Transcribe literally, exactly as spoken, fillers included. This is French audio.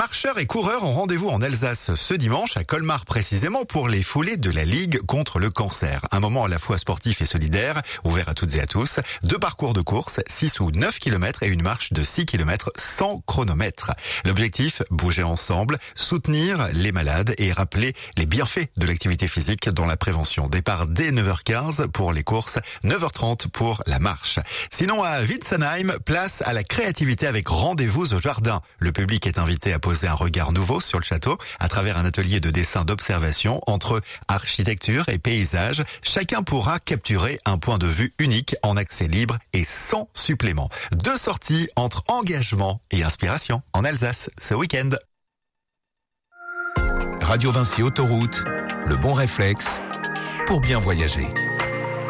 Marcheurs et coureurs ont rendez-vous en Alsace ce dimanche, à Colmar précisément, pour les foulées de la Ligue contre le cancer. Un moment à la fois sportif et solidaire, ouvert à toutes et à tous. Deux parcours de course, six ou neuf kilomètres et une marche de six kilomètres sans chronomètre. L'objectif, bouger ensemble, soutenir les malades et rappeler les bienfaits de l'activité physique dans la prévention. Départ dès neuf heures quinze pour les courses, neuf heures trente pour la marche. Sinon, à Witzenheim, place à la créativité avec rendez-vous au jardin. Le public est invité à poser un regard nouveau sur le château à travers un atelier de dessin d'observation entre architecture et paysage. Chacun pourra capturer un point de vue unique en accès libre et sans supplément. Deux sorties entre engagement et inspiration en Alsace ce week-end. Radio Vinci Autoroute, le bon réflexe pour bien voyager.